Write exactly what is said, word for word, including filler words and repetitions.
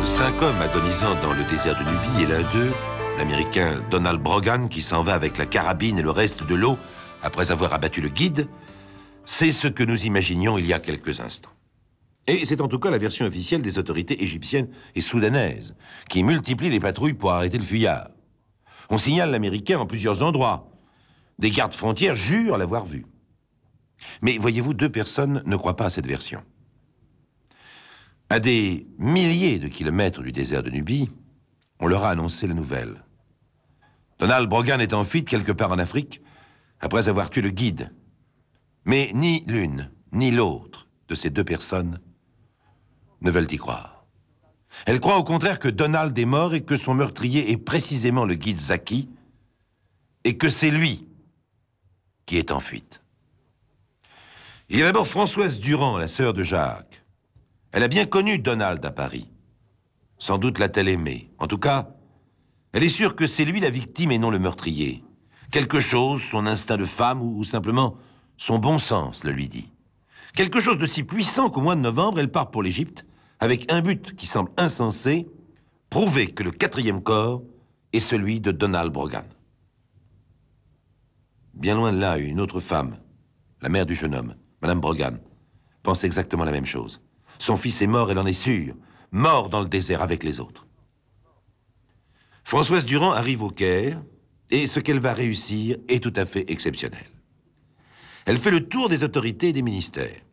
Cinq hommes agonisant dans le désert de Nubie et l'un d'eux, l'Américain Donald Brogan, qui s'en va avec la carabine et le reste de l'eau après avoir abattu le guide, c'est ce que nous imaginions il y a quelques instants. Et c'est en tout cas la version officielle des autorités égyptiennes et soudanaises, qui multiplient les patrouilles pour arrêter le fuyard. On signale l'Américain en plusieurs endroits. Des gardes frontières jurent l'avoir vu. Mais voyez-vous, deux personnes ne croient pas à cette version. À des milliers de kilomètres du désert de Nubie, on leur a annoncé la nouvelle. Donald Brogan est en fuite quelque part en Afrique, après avoir tué le guide. Mais ni l'une, ni l'autre de ces deux personnes ne veulent y croire. Elles croient au contraire que Donald est mort et que son meurtrier est précisément le guide Zaki, et que c'est lui qui est en fuite. Il y a d'abord Françoise Durand, la sœur de Jacques. Elle a bien connu Donald à Paris. Sans doute l'a-t-elle aimé. En tout cas, elle est sûre que c'est lui la victime et non le meurtrier. Quelque chose, son instinct de femme ou, ou simplement son bon sens le lui dit. Quelque chose de si puissant qu'au mois de novembre, elle part pour l'Égypte avec un but qui semble insensé, prouver que le quatrième corps est celui de Donald Brogan. Bien loin de là, une autre femme, la mère du jeune homme, Madame Brogan, pense exactement la même chose. Son fils est mort, elle en est sûre, mort dans le désert avec les autres. Françoise Durand arrive au Caire, et ce qu'elle va réussir est tout à fait exceptionnel. Elle fait le tour des autorités et des ministères.